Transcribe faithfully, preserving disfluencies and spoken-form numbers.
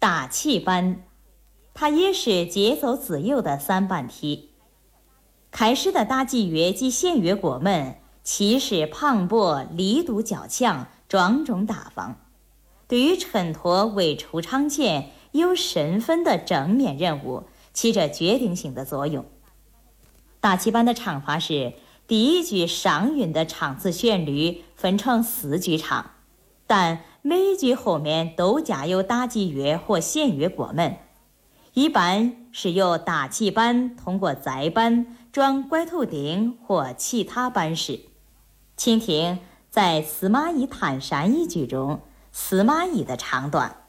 打气班，它也是节奏自由的三板梯。开始的打击乐及弦乐国们气势磅礴，力度较强，庄重大方，对于衬托未出场前有身份的正面人物起着决定性的作用。打气班的唱法是第一句上韵的唱词旋律分成四句唱，但每一句后面都加有打击乐或弦乐过门，一般是由打气班通过再班转拐头钉或其他班式。请听在司马懿探山一句中司马懿的唱段。